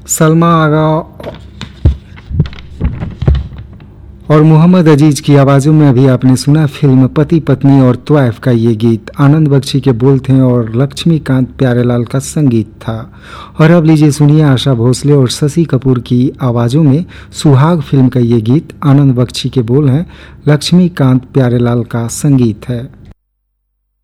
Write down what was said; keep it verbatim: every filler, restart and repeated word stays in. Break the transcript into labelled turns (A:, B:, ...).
A: सलमा आगा और मोहम्मद अजीज की आवाज़ों में अभी आपने सुना फिल्म पति पत्नी और त्वाइफ का ये गीत। आनंद बख्शी के बोल थे और लक्ष्मीकांत प्यारेलाल का संगीत था। और अब लीजिए सुनिए आशा भोसले और शशि कपूर की आवाज़ों में सुहाग फिल्म का ये गीत। आनंद बख्शी के बोल हैं, लक्ष्मीकांत प्यारेलाल का संगीत है।